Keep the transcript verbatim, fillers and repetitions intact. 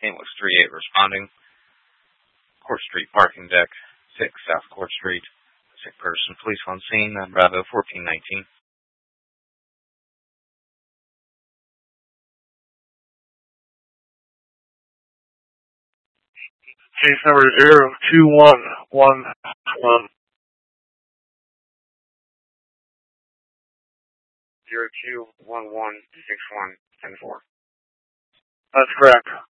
Saint Louis three eight responding. Court Street parking deck, six South Court Street. Sick person, police on scene, Bravo fourteen nineteen. Case number zero two one one one zero two one one six one ten four. That's correct.